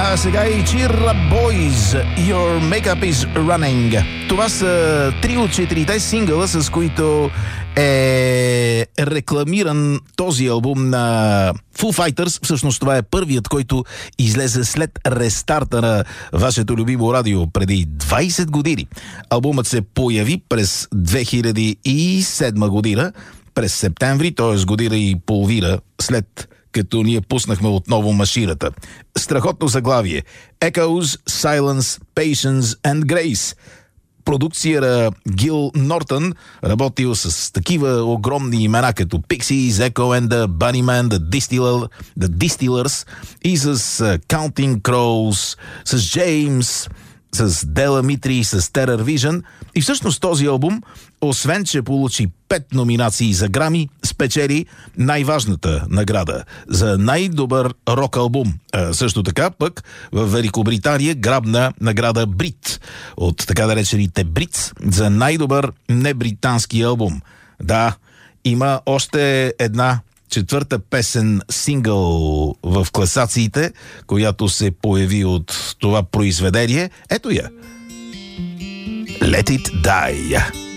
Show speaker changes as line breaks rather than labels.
А сега и Чира Boys, Your Makeup is Running. Това са 3 от 4 сингъла, с които е рекламиран този албум на Foo Fighters. Всъщност това е първият, който излезе след рестарта на вашето любимо радио преди 20 години. Албумът се появи през 2007 година, през септември, т.е. година и половина след като ние пуснахме отново машината. Страхотно заглавие. Echoes, Silence, Patience and Grace. Продукция на Гил Нортън, работил с такива огромни имена като Pixies, Echo and the Bunnymen, The Distillers и с Counting Crows, с Джеймс, с Дела Митри, с Terror Vision. И всъщност този албум, освен че получи 5 номинации за Грами, спечели най-важната награда за най-добър рок албум. Също така пък в Великобритания грабна награда Брит от така наречените Бритс за най-добър небритански албум. Да, има още една четвърта песен сингъл в класациите, която се появи от това произведение. Ето я. Let It Die.